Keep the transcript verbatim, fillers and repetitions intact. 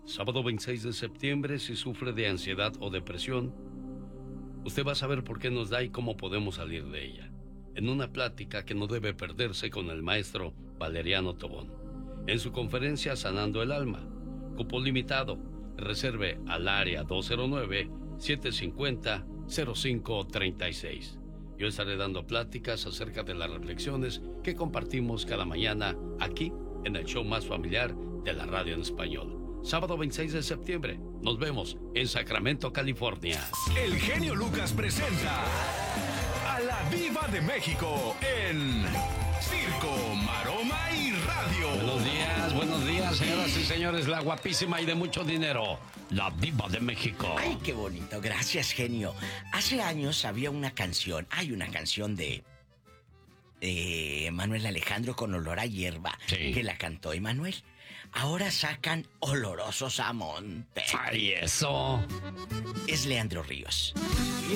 Sábado veintiséis de septiembre, si sufre de ansiedad o depresión, usted va a saber por qué nos da y cómo podemos salir de ella. En una plática que no debe perderse con el maestro Valeriano Tobón. En su conferencia Sanando el Alma. Cupo limitado. Reserve al área dos cero nueve, siete cinco cero, cero cinco tres seis. Yo estaré dando pláticas acerca de las reflexiones que compartimos cada mañana aquí en el show más familiar de la radio en español. Sábado veintiséis de septiembre, nos vemos en Sacramento, California. El genio Lucas presenta a la Diva de México en Circo, Maroma y Radio. Buenos días, buenos días, señoras y señores, la guapísima y de mucho dinero, la Diva de México. Ay, qué bonito, gracias, genio. Hace años había una canción, hay una canción de... de Manuel Alejandro con Olor a Hierba, sí, que la cantó Emanuel. Ahora sacan Olorosos a Monte. ¡Ay, eso! Es Leandro Ríos.